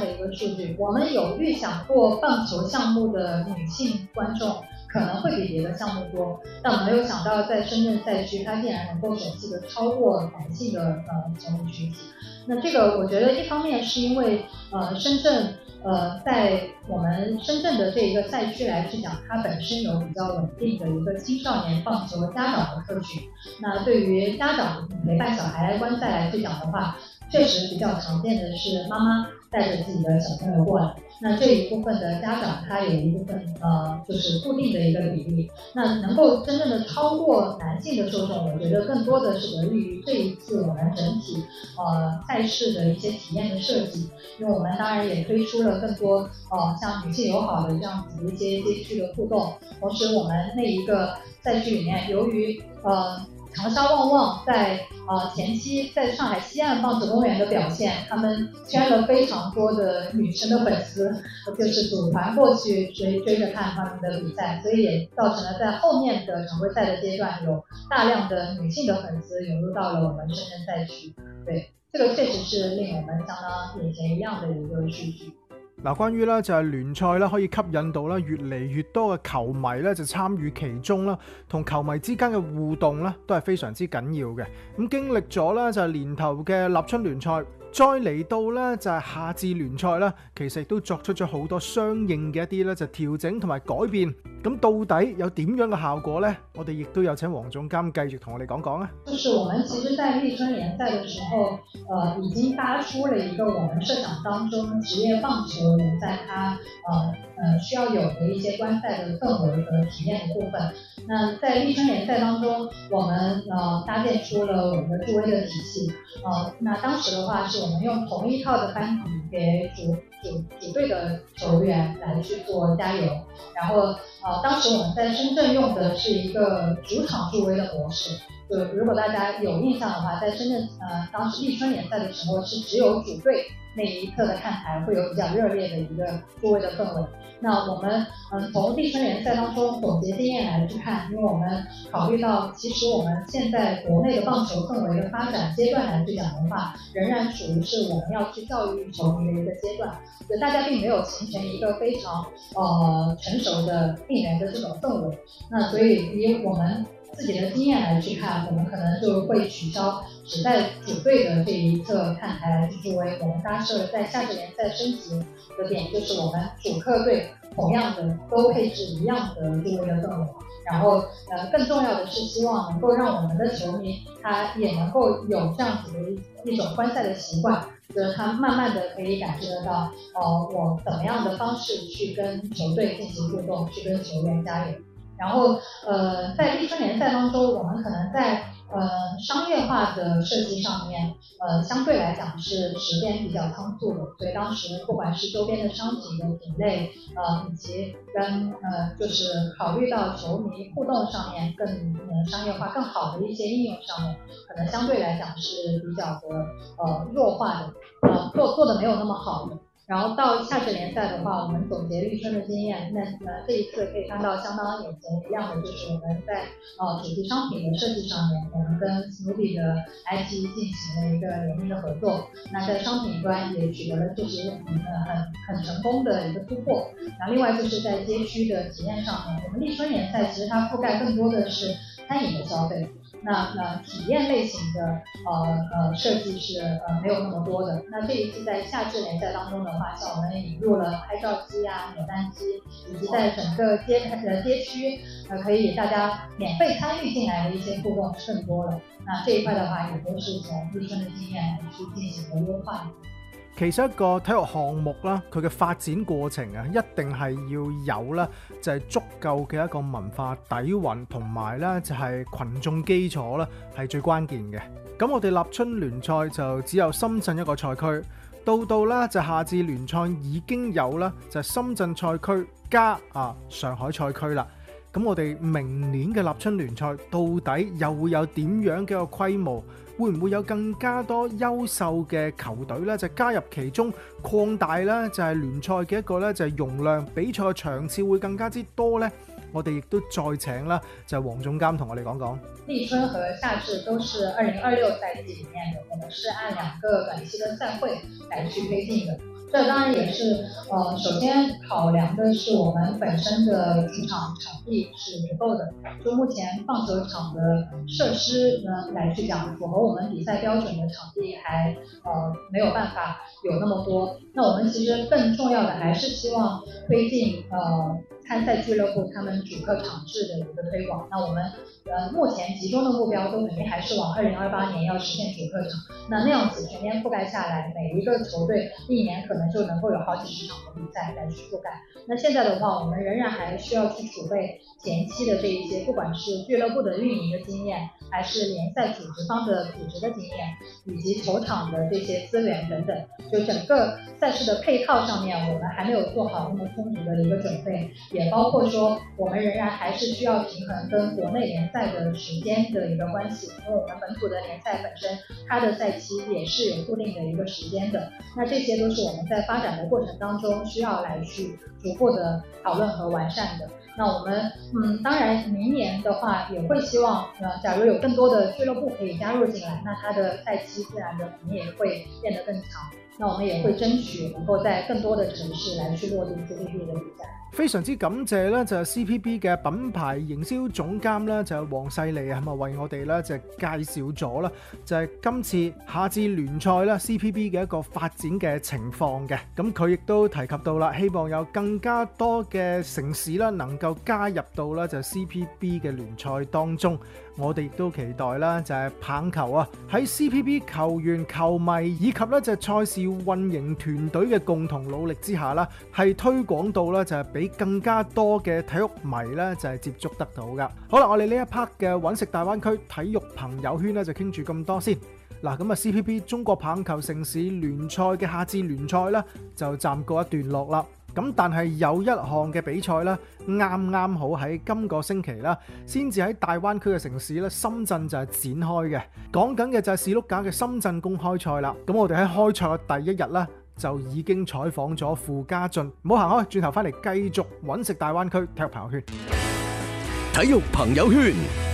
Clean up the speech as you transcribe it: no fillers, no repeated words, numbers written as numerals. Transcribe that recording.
的一个数据，我们有预想过棒球项目的女性观众可能会比别的项目多，但我们没有想到在深圳赛区，它竟然能够首次的超过男性的球迷群体。那这个我觉得一方面是因为深圳在我们深圳的这一个赛区来去讲，它本身有比较稳定的一个青少年棒球家长的客群。那对于家长陪伴小孩来观赛来去讲的话，确实比较常见的是妈妈带着自己的小朋友过来。那这一部分的家长，他有一部分就是固定的一个比例。那能够真正的超过男性的受众，我觉得更多的是得益于这一次我们整体赛事的一些体验的设计。因为我们当然也推出了更多像女性友好的这样子的一些街区的互动，同时我们那一个赛区里面，由于长沙旺旺在前期在上海西岸棒球公园的表现，他们圈了非常多的女生的粉丝，就是组团过去追着看他们的比赛，所以也造成了在后面的常规赛的阶段，有大量的女性的粉丝涌入到了我们深圳赛区。对，这个确实是令我们相当眼前一亮的一个数据。 關於咧就係聯賽咧可以吸引到咧越嚟越多嘅球迷咧就參與其中啦，同球迷之間嘅互動咧都係非常之緊要嘅。咁經歷咗咧就係年頭嘅立春聯賽，再嚟到咧就係夏至聯賽啦，其實亦都作出咗好多相應嘅一啲咧就調整同埋改變。咁到底有點樣嘅效果呢？我哋亦都有請黃總監繼續同我哋講講啊。 就是我們其實在立春聯賽的時候，已經搭出了一個我們設想當中職業棒球聯賽它需要有的一些觀賽的氛圍和體驗的部分。那在立春聯賽當中，我們搭建出了我們的助威的體系。那當時的話，是我們用同一套的班底給主隊的球員來去做加油，然後當時我們在深圳用的是一個主場助威的模式。就如果大家有印象的話，在深圳當時立春聯賽的時候是只有主隊那一側的看台會有比較熱烈的一個助威的氛圍。那我們從立春聯賽當中總結經驗來去看，因為我們考慮到其實我們現在國內的棒球氛圍的發展階段來去講的話，仍然屬於是我們要去教育球迷的一個階段，就大家並沒有形成一個非常成熟的應援的這種氛圍。那所以以我們自己的經驗來去看，我們可能就會取消只在主隊的這一側看台來去助威，我們搭設在夏至聯賽升級的點，就是我們主客隊同樣的都配置一樣的助威的氛圍。然後更重要的是希望能夠讓我們的球迷他也能夠有這樣子的一種觀賽的習慣，就是他慢慢的可以感受得到我怎麼樣的方式去跟球隊進行互動，去跟球員加油。然後在立春聯賽當中，我們可能在商業化的設計上面相對來講是時間比較倉促的，所以當時不管是周邊的商品的品類以及跟就是考慮到球迷互動上面更商業化更好的一些應用上面，可能相對來講是比較的弱化的，做的沒有那麼好的。然後到夏至聯賽的話，我們總結立春的經驗，那這一次可以看到相當眼前一亮的，就是我們在主題商品的設計上面，我們跟 Snoopy 的 IP 進行了一個聯名的合作。那在商品端也取得了就是很成功的一個突破。然後另外就是在街區的體驗上面，我們立春聯賽其實它覆蓋更多的是餐飲的消費。那體驗類型的設計是沒有那麼多的。那這一次在夏至聯賽當中的話，像我們引入了拍照機啊、扭蛋機，以及在整個街區可以給大家免費參與進來的一些互動是更多了。那這一塊的話，也都是從立春的經驗來去進行的優化。 其實一個體育項目啦，佢嘅發展過程啊，一定係要有啦，就係足夠嘅一個文化底蘊，同埋咧就係群眾基礎啦，係最關鍵嘅。咁我哋立春聯賽就只有深圳一個賽區，到啦就夏至聯賽已經有啦，就係深圳賽區加上海賽區啦。咁我哋明年嘅立春聯賽到底又會有點樣嘅一個規模？會唔會有更加多優秀嘅球隊咧，就加入其中，擴大咧就係聯賽嘅一個咧就係容量，比賽嘅場次會更加之多咧？我哋亦都再請啦，就係黃總監同我哋講講。 立春和夏至都是2026賽季裡面的，我們是按2個短期的賽會來去推進的。 这当然也是首先考量的是我们本身的主场地是足够的，就目前棒球场的设施呢来去讲，符合我们比赛标准的场地还没有办法有那么多。那我们其实更重要的还是希望推进参赛俱乐部他们主客场制的一个推广。那我们目前集中的目标都肯定还是往2028年要实现主客场，那样子全面覆盖下来，每一个球队一年可能就能够有好几十场的比赛来去覆盖。那现在的话，我们仍然还需要去储备前期的这一些，不管是俱乐部的运营的经验，还是联赛组织方的组织的经验，以及球场的这些资源等等，就整个赛事的配套上面，我们还没有做好那么充足的一个准备，也包括说我们仍然还是需要平衡跟国内联赛的时间的一个关系，因为我们本土的联赛本身它的赛期也是有固定的一个时间的，那这些都是我们在发展的过程当中需要来去逐步的讨论和完善的。那我们当然明年的话也会希望假如有更多的俱乐部可以加入进来，那它的赛期自然的肯定也会变得更长，那我们也会争取能够在更多的城市來去落地 CPB 的比賽。 非常之感謝咧，就係 CPB 嘅品牌營銷總監咧，就係黃世利啊，咁啊為我哋咧就介紹咗啦，就係今次夏至聯賽啦 CPB 嘅一個發展嘅情況嘅。咁佢亦都提及到啦，希望有更加多嘅城市啦能夠加入到啦就 CPB 嘅聯賽當中。我哋亦都期待啦，就係棒球啊喺 CPB 球員、球迷以及咧就係賽事運營團隊嘅共同努力之下啦，係推廣到啦就係俾更加多嘅體育迷咧就係接觸得到噶。好啦，我哋呢一 part 嘅揾食大灣區體育朋友圈咧就傾住咁多先。嗱，咁啊 CPB 中國棒球城市聯賽嘅夏至聯賽咧就暫告一段落啦。咁但係有一項嘅比賽咧，啱好喺今個星期啦，先至喺大灣區嘅城市咧，深圳就係展開嘅。講緊嘅就係士碌架嘅深圳公開賽啦。咁我哋喺開賽嘅第一日咧，就已經採訪咗傅家俊。唔好行開，轉頭翻嚟繼續揾食大灣區體育朋友圈。 體育朋友圈。